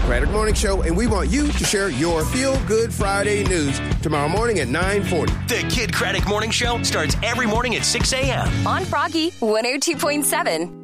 Craddock Morning Show, and we want you to share your Feel Good Friday news tomorrow morning at 9:40. The Kid Craddock Morning Show starts every morning at 6 a.m. on Froggy 102.7.